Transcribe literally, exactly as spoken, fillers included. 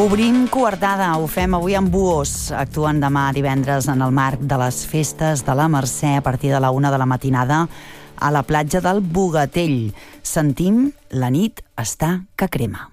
Obrim coartada, ho fem avui amb Buos. Actuen demà divendres en el marc de les festes de la Mercè a partir de la una de la matinada a la platja del Bogatell. Sentim La nit està que crema.